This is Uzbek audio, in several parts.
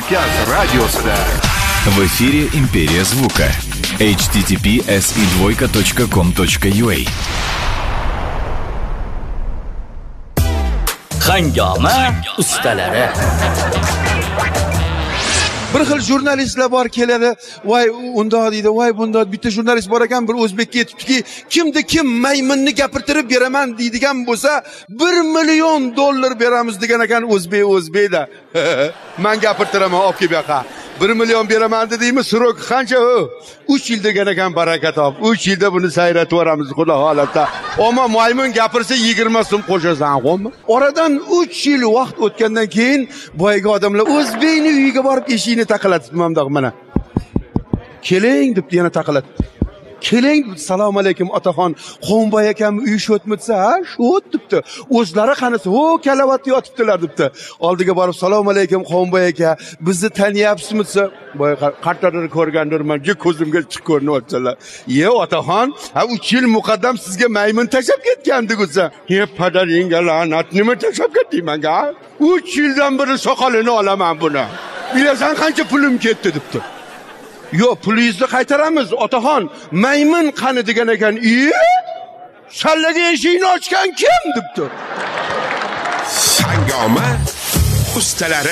Kavkaz radiosida. В эфире «Империя звука». http://s2.com.ua Hangoma ustalari. Bir xil jurnalistlar bor keladi, voy unda deydi, voy bunda bitta jurnalist bor ekan, bir o'zbekka aytibdiki, kim maymunni gapirtirib beraman deydigan bo'lsa, $1 million beramiz degan ekan o'zbekda. Men gapirtiraman, olib kelib yoqa. 1 million beraman dedingmi, srok qancha u? 3 yil degan ekan, baraka top. 3 yilda buni sayratib yoramiz, xudo holatda. Ammo maymun gapirsa 20 so'm qo'shasan, qo'ymi? Oradan 3 yil vaqt o'tgandan keyin boyga odamlar o'zbekning uyiga borib eshikni taqalatib mamdoq mana. Keling deb yana taqalatib. Keling, assalomu alaykum otaxon, Xonboy akam uy shotmitsa, ha, shot debdi. O'zlari qanisi, ho, kalavat yotibdilar debdi. Oldiga borib, assalomu alaykum Xonboy aka, bizni taniyapsizmi? Boy qartadir ko'rgandirman, ko'zimga chiqib ko'rinyaptilar. Ye otaxon, ha 3 yil muqaddam sizga maymun tashab ketgandik o'zi. Ye padaringga la'nat, nima tashab ketding menga? 3 yildan beri soqolini olaman buni. Bilasan qancha pulim ketdi debdi. Yo, pulingizni qaytaramiz, otaxon. Maymun qani degan ekan. Shallaga eshikni ochgan kim debdi. Hangoma ustalari.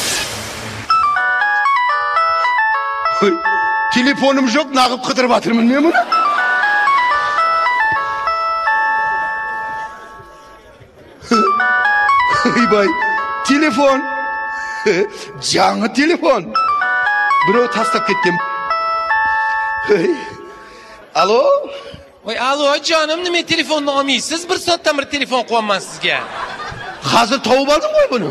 Telefonim yo'q, naqib qidirib atirman men buni. Voy, telefon. Yangi telefon. Birov tashlab ketdim. Alo? Voy, alo jonim, nima telefonni olmaysiz? 1 soatdan bir telefon qo'yaman sizga. Hozir topib oldim qo'y buni.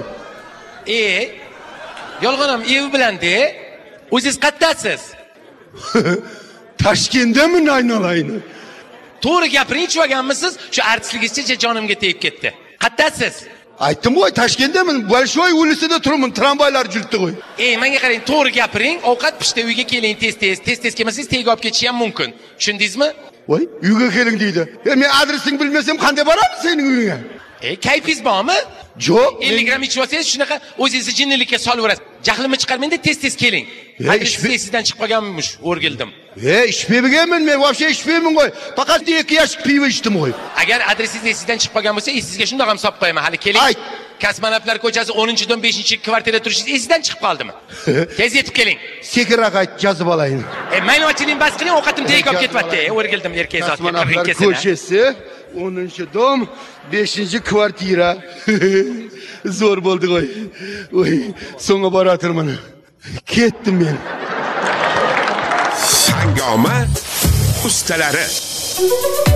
Yolg'onam ev bilan-de. O'zingiz qayerdasiz? Toshkentdami aynolayni? To'g'ri gapiring, chivaganmisiz? Shu artistligingizcha jonimga tegib ketdi. Qayerdasiz? Aytdim qo'y, Toshkentdaman. Большой ulisida turibman, tramvaylar jultdi qo'y. Menga qarang, to'g'ri gapiring. Ovqat pishdi, uyga keling tez kelmasangiz tegib olib ketish ham mumkin. Tushundingizmi? Voy, uyga keling deydi. Men adresingni bilmasam qanday boramiz sening uyingga? Kayfingiz bormi? Yo'q. 50 gram ichib olsangiz, shunaqa o'zingizni jinnilikka solaverasiz. Jahlimni chiqarmangda, tez keling. Adresingizdan chiqib qolganmish, o'rgildim. Ishpayman men, вообще ishpayman qo'y. Faqat 2 yashik pivo ichdim qo'y. Agar adresingiz esingizdan chiqib qolgan bo'lsa, sizga shundoq ham solib qo'yaman. Hali keling. Kosmonavtlar ko'chasi 10-dan 5-kvartirada turishingiz esingizdan chiqib qoldimi? Tez yetib keling. Sekinroq ayt, yozib olayin. Maynochining bas qiling, ovqatim tegib olib ketyapti. O'rgildim erkak zotga. Kosmonavtlar ko'chasi 10-dom, 5-kvartira. Zo'r bo'ldi qo'y. Voy, so'ngga boratirman. Ketdim men. Hangoma ustalari.